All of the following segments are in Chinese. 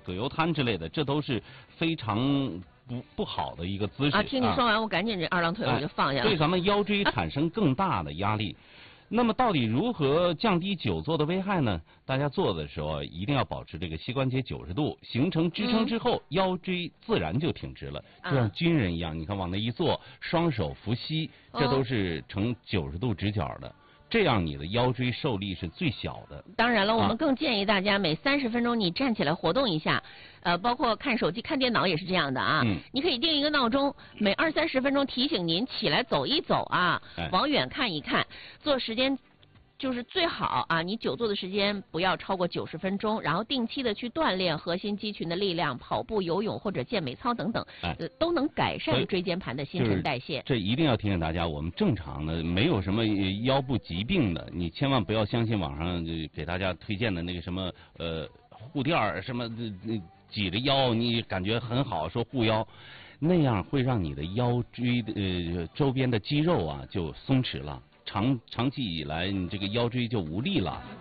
葛优瘫之类的，这都是非常不好的一个姿势啊。 听你说完，我赶紧这二郎腿我就放下了， 对咱们腰椎产生更大的压力。那么到底如何降低久坐的危害呢？大家坐的时候一定要保持这个膝关节90度，形成支撑之后，腰椎自然就挺直了，就像军人一样，你看往那一坐，双手扶膝，这都是呈90度直角的。这样你的腰椎受力是最小的。 当然了，我们更建议大家每30分钟你站起来活动一下，包括看手机、看电脑也是这样的啊。你可以定一个闹钟，每20-30分钟提醒您起来走一走啊，往远看一看，做时间。就是最好啊，你久坐的时间不要超过90分钟，然后定期的去锻炼核心肌群的力量，跑步、游泳或者健美操等等，都能改善椎间盘的新陈代谢。 这一定要提醒大家，我们正常的没有什么腰部疾病的，你千万不要相信网上给大家推荐的那个什么护垫什么挤着腰，你感觉很好，说护腰，那样会让你的腰椎周边的肌肉啊就松弛了。长期以来，你这个腰椎就无力了。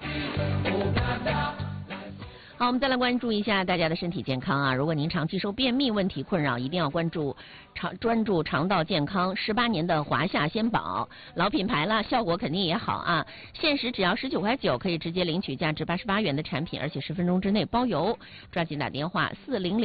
好，我们再来关注一下大家的身体健康啊！如果您长期受便秘问题困扰，一定要专注肠道健康。18年的华夏鲜宝，老品牌了，效果肯定也好啊！限时只要19.9块，可以直接领取价值88元的产品，而且10分钟之内包邮。抓紧打电话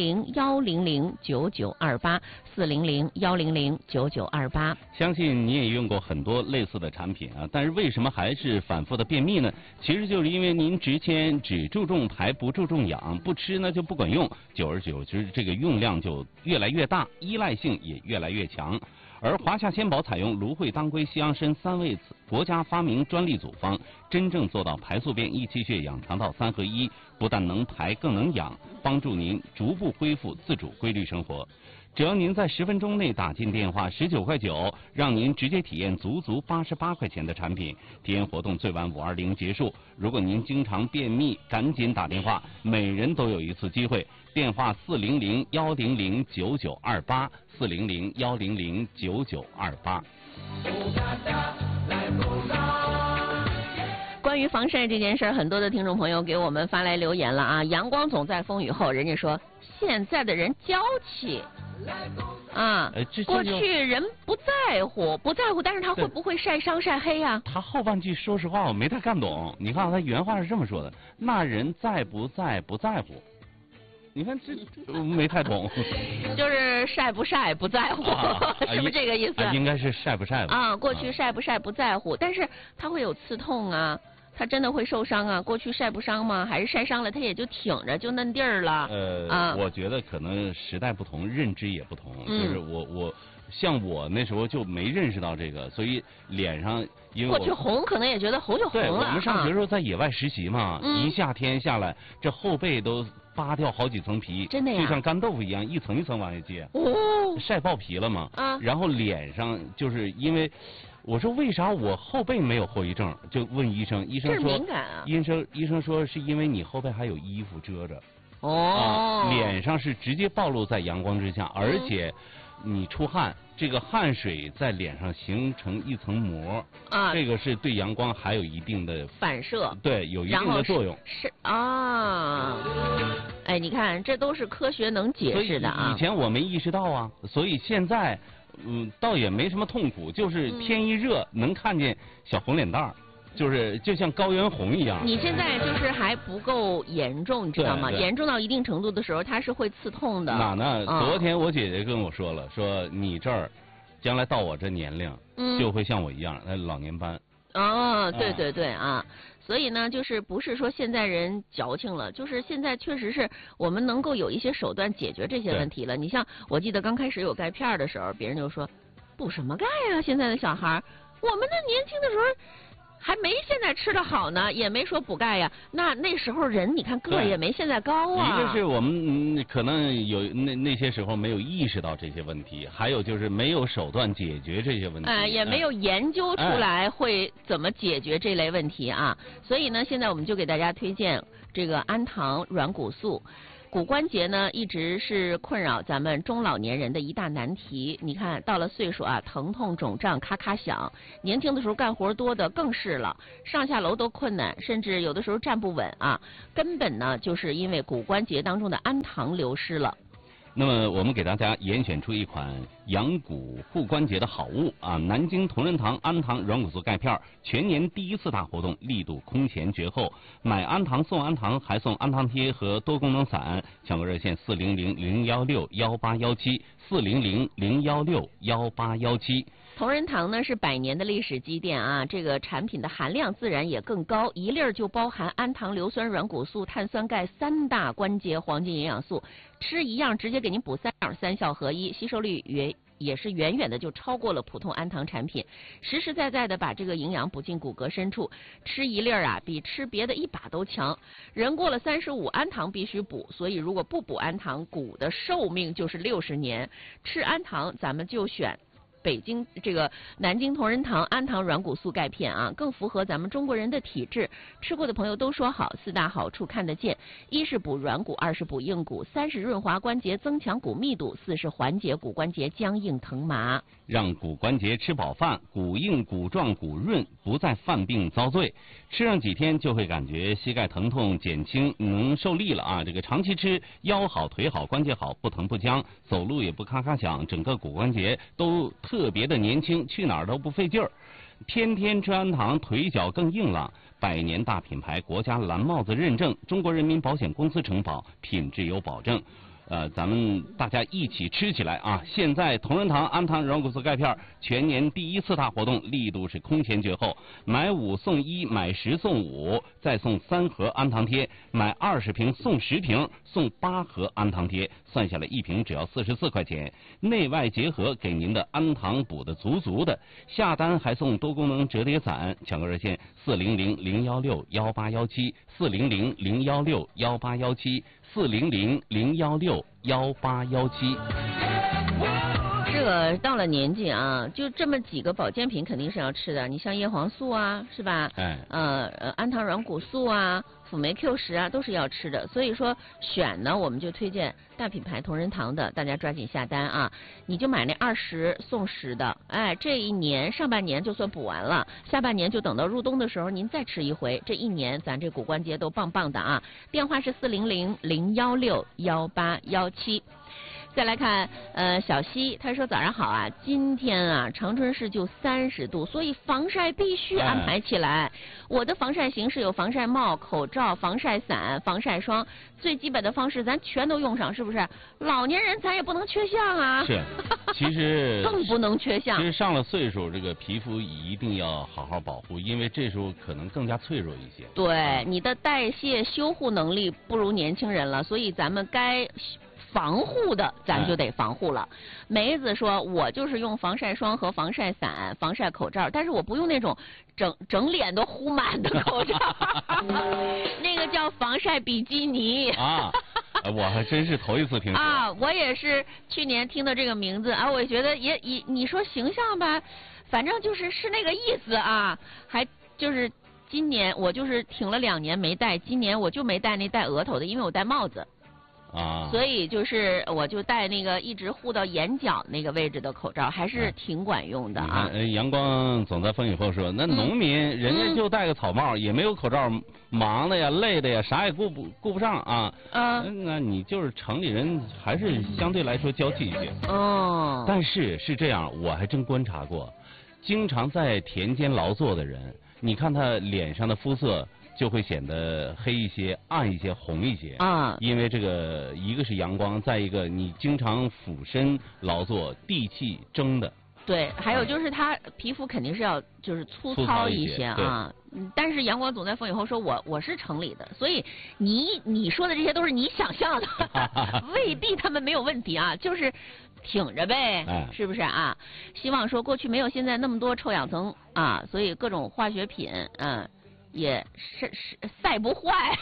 400-100-9928，400-100-9928。 相信你也用过很多类似的产品啊，但是为什么还是反复的便秘呢？其实就是因为您只注重排，不注重养，不吃呢就不管用，久而久之这个用量就越来越大，依赖性也越来越强。而华夏鲜宝采用芦荟、当归、西洋参3味国家发明专利组方，真正做到排宿便、益气血、养肠道3合1，不但能排更能养，帮助您逐步恢复自主规律生活。只要您在10分钟内打进电话19.9块，让您直接体验足88块钱的产品。体验活动最晚520结束。如果您经常便秘，赶紧打电话，每人都有一次机会。电话400-100-9928，400-100-9928。 关于防晒这件事儿，很多的听众朋友给我们发来留言了啊！阳光总在风雨后，人家说现在的人娇气啊，过去人不在乎，但是他会不会晒伤晒黑呀？ 他后半句说实话我没太看懂，你看他原话是这么说的：那人在不在不在乎。你看这没太懂， 就是晒不晒不在乎，是不是这个意思？ 应该是晒不晒吧？ 啊，过去晒不晒不在乎，但是他会有刺痛啊，他真的会受伤啊。过去晒不伤吗？还是晒伤了他也就挺着就嫩地儿了？ 我觉得可能时代不同，认知也不同。就是像我那时候就没认识到这个，所以脸上因为过去红可能也觉得红就红了。 对，我们上学的时候在野外实习嘛，一夏天下来，这后背都扒掉好几层皮， 真的呀， 就像干豆腐一样，一层一层往下接，晒爆皮了嘛。然后脸上就是因为，我说为啥我后背没有后遗症？就问医生，医生说敏感啊。 医生说是因为你后背还有衣服遮着。脸上是直接暴露在阳光之下，而且你出汗，这个汗水在脸上形成一层膜啊，这个是对阳光还有一定的反射， 对，有一定的作用。 是啊，哎，你看，这都是科学能解释的啊。 以前我没意识到啊，所以现在倒也没什么痛苦，就是天一热能看见小红脸蛋儿。就像高原红一样。 你现在就是还不够严重，你知道吗？严重到一定程度的时候，它是会刺痛的。 那昨天我姐姐跟我说了，说你这儿将来到我这年龄，就会像我一样，老年斑。 对啊。所以呢，就是不是说现在人矫情了，就是现在确实是我们能够有一些手段解决这些问题了。你像我记得刚开始有钙片的时候，别人就说补什么钙啊？现在的小孩，我们那年轻的时候还没现在吃的好呢，也没说补钙呀。那时候人你看个也没现在高啊。 一个是我们可能有那些时候没有意识到这些问题，还有就是没有手段解决这些问题。 也没有研究出来会怎么解决这类问题啊。所以呢，现在我们就给大家推荐这个氨糖软骨素。 骨关节呢，一直是困扰咱们中老年人的一大难题。你看到了岁数啊，疼痛肿胀，咔咔响。年轻的时候干活多的更是了，上下楼都困难，甚至有的时候站不稳啊。根本呢，就是因为骨关节当中的氨糖流失了。 那么我们给大家严选出一款养骨护关节的好物啊，南京同仁堂氨糖软骨素钙片，全年第一次大活动，力度空前绝后，买氨糖送氨糖，还送氨糖贴和多功能伞。抢购热线400-016-1817400-016-18117。 同仁堂呢是100年的历史积淀啊，这个产品的含量自然也更高，一粒儿就包含氨糖、硫酸软骨素、碳酸钙3大关节黄金营养素，吃一样直接给您补3样，3效合一，吸收率也是远远的就超过了普通氨糖产品，实实在在的把这个营养补进骨骼深处，吃一粒儿啊比吃别的1把都强。人过了35，氨糖必须补，所以如果不补氨糖，骨的寿命就是60年。吃氨糖咱们就选南京同仁堂氨糖软骨素钙片啊，更符合咱们中国人的体质。吃过的朋友都说好，4大好处看得见：一是补软骨，2是补硬骨，3是润滑关节，增强骨密度，4是缓解骨关节僵硬疼麻。 让骨关节吃饱饭，骨硬骨壮骨润，不再犯病遭罪。吃上几天就会感觉膝盖疼痛减轻，能受力了啊！这个长期吃，腰好腿好关节好，不疼不僵，走路也不咔咔响，整个骨关节都特别的年轻，去哪儿都不费劲儿。天天吃氨糖，腿脚更硬朗。100年大品牌，国家蓝帽子认证，中国人民保险公司承保，品质有保证。咱们大家一起吃起来啊！现在同仁堂氨糖软骨素钙片全年第一次大活动，力度是空前绝后，买5送1，买10送5，再送3盒氨糖贴，买20瓶送10瓶，送8盒氨糖贴，算下来1瓶只要44块钱，内外结合，给您的氨糖补的足足的。下单还送多功能折叠伞，抢购热线400-016-1817400-016-18117。400-016-18117。 这个到了年纪啊，就这么几个保健品肯定是要吃的。你像叶黄素啊，是吧？氨糖软骨素啊，辅酶 Q10啊，都是要吃的。所以说选呢，我们就推荐大品牌同仁堂的，大家抓紧下单啊！你就买那20送10的，哎，这一年上半年就算补完了，下半年就等到入冬的时候您再吃一回，这一年咱这骨关节都棒棒的啊！电话是400-016-18117。再来看，小西他说早上好啊，今天啊长春市就30度，所以防晒必须安排起来。我的防晒形式有防晒帽、口罩、防晒伞、防晒霜，最基本的方式咱全都用上，是不是？老年人咱也不能缺项啊。 是，其实更不能缺项。 其实上了岁数，这个皮肤一定要好好保护，因为这时候可能更加脆弱一些。 对，你的代谢修护能力不如年轻人了，所以咱们该防护的咱就得防护了。梅子说，我就是用防晒霜和防晒伞、防晒口罩，但是我不用那种整脸都糊满的口罩，那个叫防晒比基尼啊。我还真是头一次听说啊！我也是去年听的这个名字啊，我觉得也你说形象吧，反正就是那个意思啊，还就是今年我就是挺了2年没戴，今年我就没戴那戴额头的，因为我戴帽子。 啊， 所以就是我就戴那个一直护到眼角那个位置的口罩，还是挺管用的啊。 阳光总在风雨后说，那农民人家就戴个草帽，也没有口罩，忙的呀，累的呀，啥也顾不上啊。那你就是城里人，还是相对来说娇气一些。 哦。 但是是这样，我还真观察过，经常在田间劳作的人，你看他脸上的肤色就会显得黑一些、暗一些、红一些啊。 因为这个一个是阳光，再一个你经常俯身劳作，地气蒸的。 对，还有就是他皮肤肯定是要就是粗糙一些啊。但是阳光总在风雨后说我是城里的，所以你说的这些都是你想象的，未必他们没有问题啊，就是挺着呗，是不是啊？希望说过去没有现在那么多臭氧层啊，所以各种化学品也是晒不坏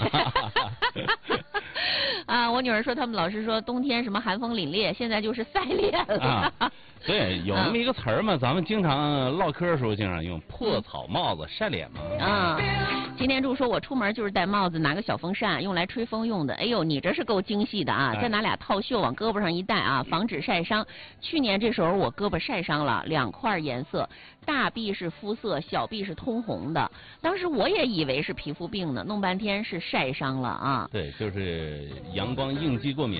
啊！我女儿说他们老师说冬天什么寒风凛冽，现在就是晒裂了。 对，有那么一个词儿嘛，咱们经常唠嗑的时候经常用，破草帽子晒脸嘛。 今天柱说我出门就是戴帽子，拿个小风扇，用来吹风用的。哎呦，你这是够精细的啊！再拿俩套袖往胳膊上一戴啊，防止晒伤。去年这时候我胳膊晒伤了，2块颜色，大臂是肤色，小臂是通红的。当时我也以为是皮肤病呢，弄半天是晒伤了啊。 对，就是阳光应激过敏。